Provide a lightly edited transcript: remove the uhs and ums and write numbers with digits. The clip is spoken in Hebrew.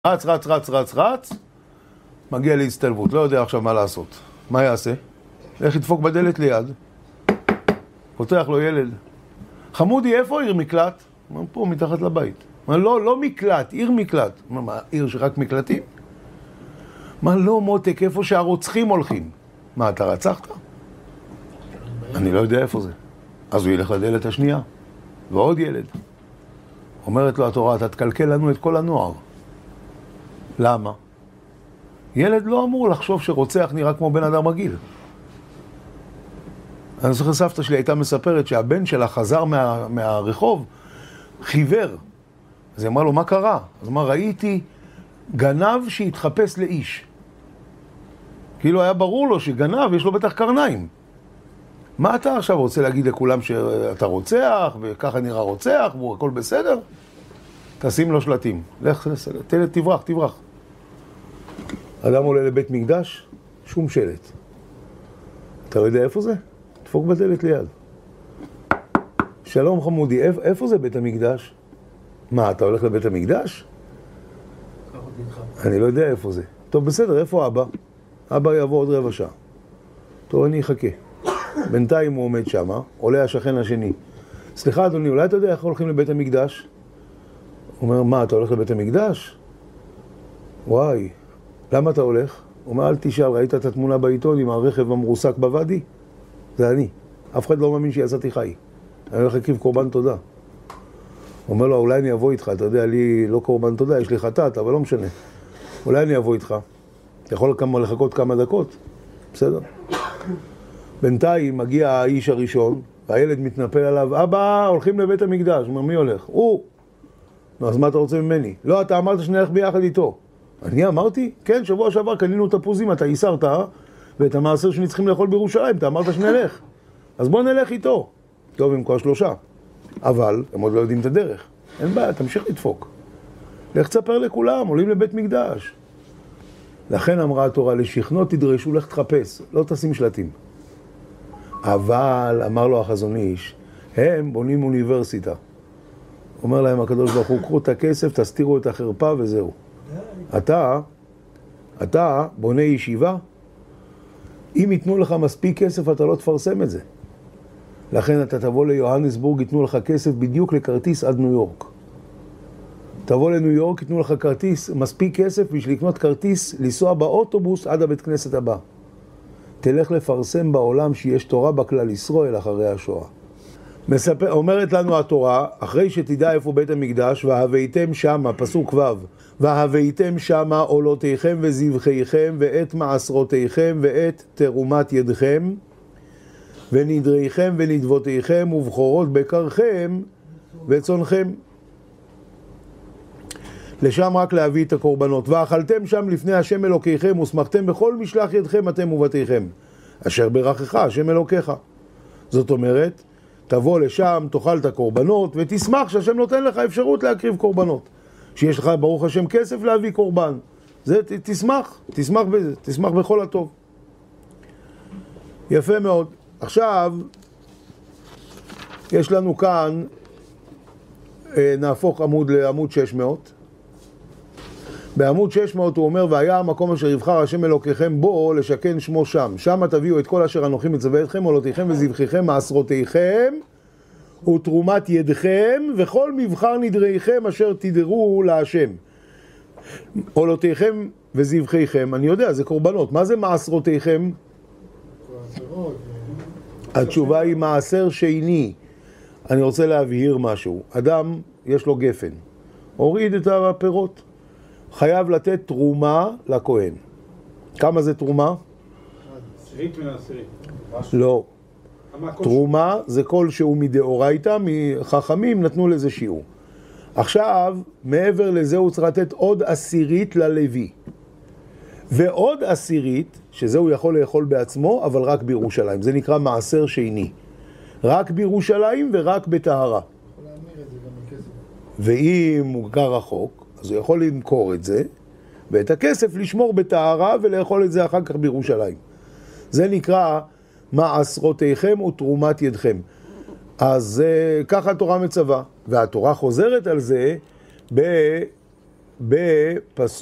רץ, רץ, רץ, רץ, רץ, מגיע להצטלבות, לא יודע עכשיו מה לעשות. מה יעשה? איך ידפוק בדלת ליד? פותח לו ילד. חמודי, איפה עיר מקלט? אומר, פה, מתחת לבית. אומר, לא מקלט, עיר מקלט. אומר, מה, עיר שרק מקלטים? אומר, לא מותק, איפה שהרוצחים הולכים. מה, אתה רצחת? אני לא יודע איפה זה. אז הוא ילך לדלת השנייה, ועוד ילד. אומרת לו התורה, אתה תקלקל לנו את כל הנוער. למה? ילד לא אמור לחשוב שרוצח נראה כמו בן אדם רגיל. אני זוכר סבתא שלי הייתה מספרת שהבן שלה חזר מהרחוב, חיוור. אז היא אמרה לו, מה קרה? אז אמרה, ראיתי גנב שהתחפש לאיש. כאילו היה ברור לו שגנב יש לו בטח קרניים. מה אתה עכשיו רוצה להגיד לכולם שאתה רוצח, וככה נראה רוצח, והכל בסדר? תשים לו שלטים. לך, תברח. אדם עולה לבית מקדש, שום שלט. אתה לא יודע איפה זה? דפוק בדלת ליד. שלום חמודי, איפה זה בית המקדש? מה, אתה הולך לבית המקדש? אני לא יודע איפה זה. טוב, בסדר, איפה אבא? אבא יבוא עוד רבע שעה. טוב, אני אחכה. בינתיים הוא עומד שם, עולה השכן השני. סליחה אדוני, אולי אתה יודע איך הולכים לבית המקדש? הוא אומר, מה, אתה הולך לבית המקדש? וואי, למה אתה הולך? הוא אומר, אל תשאל, ראית את התמונה בעיתון עם הרכב המרוסק בוואדי? זה אני. אף אחד לא מאמין שיצאתי חי. אני הולך להקריב קורבן תודה. הוא אומר לו, אולי אני אבוא איתך, אתה יודע, לי לא קורבן תודה, יש לי חטאת, אבל לא משנה. אולי אני אבוא איתך. אתה יכול לחכות כמה דקות? בסדר? בינתיים מגיע האיש הראשון, והילד מתנפל עליו, אבא, הולכים לבית המקדש. הוא אומר, מי הולך? הוא. אז מה אתה רוצה ממני? לא, אתה אמרת שנלך ביחד איתו. אני אמרתי? כן, שבוע שעבר קנינו תפוזים, אתה ייסרת, ואת המעשר שנצריכים לאכול בירושלים, אתה אמרת שנלך. אז בוא נלך איתו. טוב, הם כבר 3. אבל הם עוד לא יודעים את הדרך. אין בעיה, תמשיך לדפוק. לך תספר לכולם, עולים לבית מקדש. לכן אמרה התורה, לשכנו תדרשו, לך תחפש, לא תשים שלטים. אבל, אמר לו החזון איש, הם בונים אוניברסיטה. אומר להם הקדוש ברוך הוא, קחו את הכסף, תסתירו את החרפה וזהו. אתה בונה ישיבה, אם ייתנו לך מספיק כסף, אתה לא תפרסם את זה. לכן אתה תבוא ליוהנסבורג, ייתנו לך כסף בדיוק לכרטיס עד ניו יורק. תבוא לניו יורק, ייתנו לך כרטיס, מספיק כסף בשביל לקנות כרטיס, לנסוע באוטובוס עד הבית כנסת הבא. תלך לפרסם בעולם שיש תורה בכלל ישראל אחרי השואה. אומרת לנו התורה, אחרי שתדע איפה בית המקדש, והבאתם שמה, פסוק ו', והבאתם שמה עולותיכם וזבחיכם, ואת מעשרותיכם, ואת תרומת ידכם, ונדריכם ונדבותיכם, ובכורות בקרכם, וצונכם. לשם רק להביא את הקורבנות. ואכלתם שם לפני השם אלוקיכם, ושמחתם בכל משלח ידכם אתם ובתיכם, אשר ברכך השם אלוקיך. זאת אומרת, תבוא לשם, תאכל את הקורבנות, ותשמח שהשם נותן לך אפשרות להקריב קורבנות. שיש לך ברוך השם כסף להביא קורבן. זה תשמח בזה, תשמח בכל הטוב. יפה מאוד. עכשיו, יש לנו כאן, נהפוך עמוד לעמוד 600. בעמוד 600 הוא אומר, והיה המקום אשר יבחר השם אלוקיכם בו, לשכן שמו שם. שם תביאו את כל אשר אנוכי מצווה אתכם, עולותיכם וזבחיכם, מעשרותיכם, ותרומת ידכם, וכל מבחר נדריכם אשר תדרו להשם. עולותיכם וזבחיכם, אני יודע, זה קורבנות. מה זה מעשרותיכם? התשובה היא מעשר שני. אני רוצה להבהיר משהו. אדם, יש לו גפן. הוריד את הפירות. חייב לתת תרומה לכהן. כמה זה תרומה? 10 מן 10. לא. תרומה זה כל שהוא מדאורייתא, מחכמים נתנו לזה שיעור. עכשיו, מעבר לזה הוא צריך לתת עוד 10 ללוי. ועוד 10, שזה הוא יכול לאכול בעצמו, אבל רק בירושלים. זה נקרא מעשר שני. רק בירושלים ורק בטהרה. ואם הוא גר רחוק, אז הוא יכול למכור את זה, ואת הכסף לשמור בטהרה ולאכול את זה אחר כך בירושלים. זה נקרא מעשרותיכם ותרומת ידכם. אז ככה התורה מצווה, והתורה חוזרת על זה בפסוק